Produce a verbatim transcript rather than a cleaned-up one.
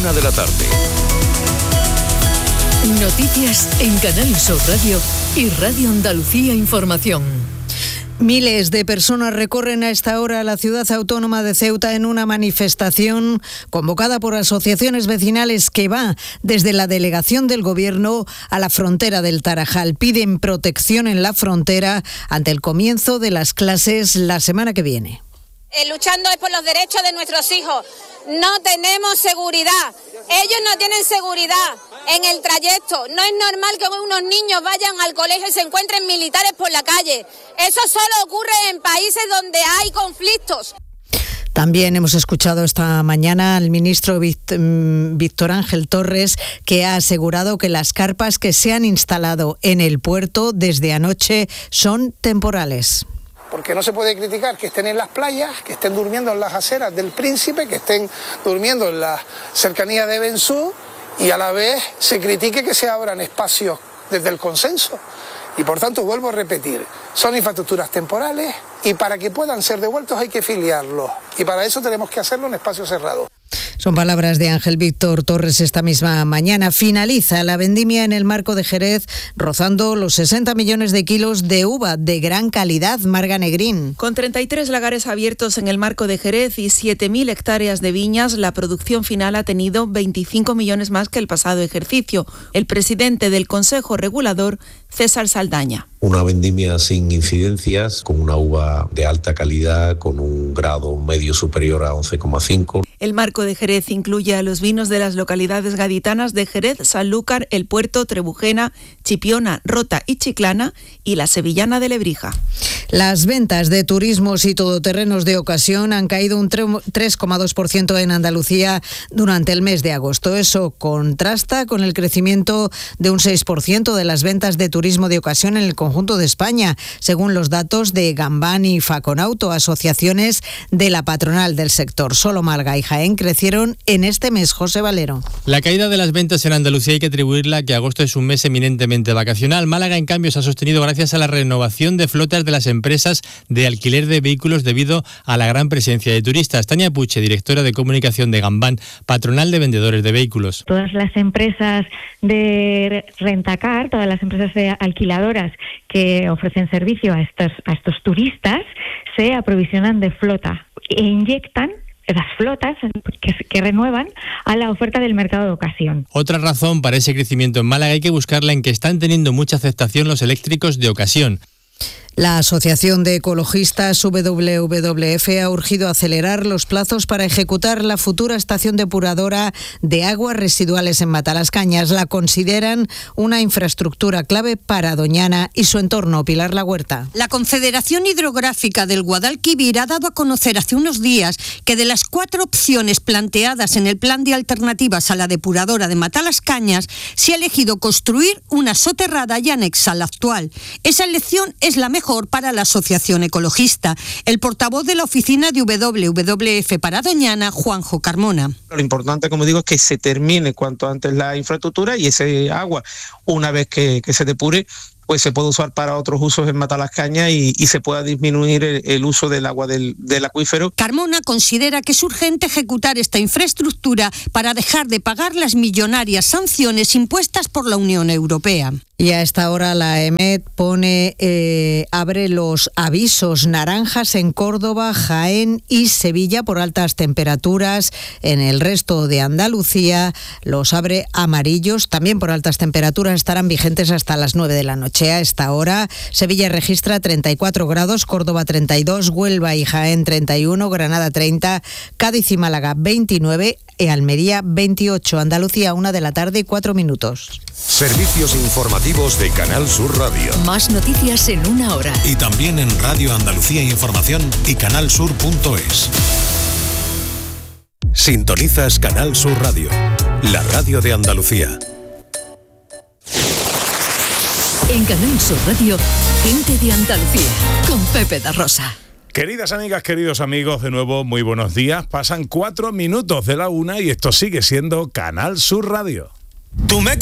una de la tarde. Noticias en Canal Sur Radio y Radio Andalucía Información. Miles de personas recorren a esta hora la ciudad autónoma de Ceuta en una manifestación convocada por asociaciones vecinales que va desde la delegación del Gobierno a la frontera del Tarajal. Piden protección en la frontera ante el comienzo de las clases la semana que viene. Eh, luchando es por los derechos de nuestros hijos. No tenemos seguridad. Ellos no tienen seguridad en el trayecto. No es normal que unos niños vayan al colegio y se encuentren militares por la calle. Eso solo ocurre en países donde hay conflictos. También hemos escuchado esta mañana al ministro Víctor Ángel Torres, que ha asegurado que las carpas que se han instalado en el puerto desde anoche son temporales. Porque no se puede criticar que estén en las playas, que estén durmiendo en las aceras del Príncipe, que estén durmiendo en la cercanía de Bensú, y a la vez se critique que se abran espacios desde el consenso. Y por tanto, vuelvo a repetir, son infraestructuras temporales y para que puedan ser devueltos hay que filiarlos. Y para eso tenemos que hacerlo en espacio cerrado. Son palabras de Ángel Víctor Torres esta misma mañana. Finaliza la vendimia en el Marco de Jerez, rozando los sesenta millones de kilos de uva de gran calidad. Marga Negrín. Con treinta y tres lagares abiertos en el Marco de Jerez y siete mil hectáreas de viñas, la producción final ha tenido veinticinco millones más que el pasado ejercicio. El presidente del Consejo Regulador, César Saldaña. Una vendimia sin incidencias, con una uva de alta calidad, con un grado medio superior a once coma cinco. El Marco de Jerez incluye a los vinos de las localidades gaditanas de Jerez, Sanlúcar, El Puerto, Trebujena, Chipiona, Rota y Chiclana y la sevillana de Lebrija. Las ventas de turismos y todoterrenos de ocasión han caído un tres coma dos por ciento en Andalucía durante el mes de agosto. Eso contrasta con el crecimiento de un seis por ciento de las ventas de turismo de ocasión en el conjunto de España, según los datos de Gambán y Faconauto, asociaciones de la patronal del sector. Solo Málaga y Jaén crecieron en este mes. José Valero. La caída de las ventas en Andalucía hay que atribuirla a que agosto es un mes eminentemente vacacional. Málaga, en cambio, se ha sostenido gracias a la renovación de flotas de las empresas de alquiler de vehículos debido a la gran presencia de turistas. Tania Puche, directora de comunicación de Gambán, patronal de vendedores de vehículos. Todas las empresas de rentacar, todas las empresas de alquiladoras que ofrecen servicio a estos, a estos turistas, se aprovisionan de flota e inyectan las flotas que, que renuevan a la oferta del mercado de ocasión. Otra razón para ese crecimiento en Málaga hay que buscarla en que están teniendo mucha aceptación los eléctricos de ocasión. La Asociación de Ecologistas W W F ha urgido acelerar los plazos para ejecutar la futura estación depuradora de aguas residuales en Matalascañas. La consideran una infraestructura clave para Doñana y su entorno. Pilar La Huerta. La Confederación Hidrográfica del Guadalquivir ha dado a conocer hace unos días que de las cuatro opciones planteadas en el plan de alternativas a la depuradora de Matalascañas, se ha elegido construir una soterrada y anexa a la actual. Esa elección es la mejor para la Asociación Ecologista. El portavoz de la oficina de W W F para Doñana, Juanjo Carmona. Lo importante, como digo, es que se termine cuanto antes la infraestructura y ese agua, una vez que, que se depure, pues se puede usar para otros usos en Matalascañas y, y se pueda disminuir el, el uso del agua del, del acuífero. Carmona considera que es urgente ejecutar esta infraestructura para dejar de pagar las millonarias sanciones impuestas por la Unión Europea. Y a esta hora la E M E T pone, eh, abre los avisos naranjas en Córdoba, Jaén y Sevilla por altas temperaturas. En el resto de Andalucía los abre amarillos, también por altas temperaturas, estarán vigentes hasta las nueve de la noche. A esta hora Sevilla registra treinta y cuatro grados, Córdoba treinta y dos, Huelva y Jaén treinta y uno, Granada treinta, Cádiz y Málaga veintinueve y Almería veintiocho. Andalucía, una de la tarde y cuatro minutos. Servicios informativos de Canal Sur Radio. Más noticias en una hora. Y también en Radio Andalucía Información y canal sur punto es. Sintonizas Canal Sur Radio, la radio de Andalucía. En Canal Sur Radio, gente de Andalucía, con Pepe da Rosa. Queridas amigas, queridos amigos, de nuevo muy buenos días. Pasan cuatro minutos de la una y esto sigue siendo Canal Sur Radio. ¿Tú me